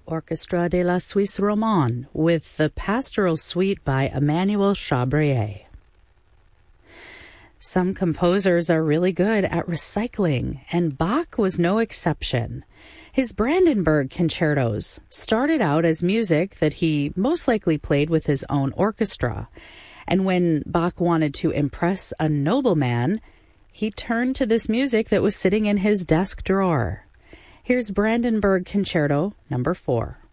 Orchestra de la Suisse Romande with the Pastoral Suite by Emmanuel Chabrier. Some composers are really good at recycling, and Bach was no exception. His Brandenburg concertos started out as music that he most likely played with his own orchestra, and when Bach wanted to impress a nobleman, he turned to this music that was sitting in his desk drawer. Here's Brandenburg Concerto number 4.